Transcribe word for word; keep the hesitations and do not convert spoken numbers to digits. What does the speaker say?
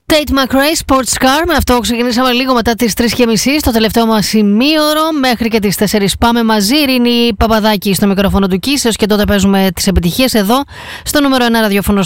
Tate McRae, Sports Car. Με αυτό ξεκινήσαμε λίγο μετά τις τρεις και μισή στο τελευταίο μας ημίωρο. Μέχρι και τις τέσσερις πάμε μαζί. Ειρήνη Παπαδάκη στο μικρόφωνο του Kiss. Έως και τότε παίζουμε τις επιτυχίες εδώ στο νούμερο ένα ραδιόφωνο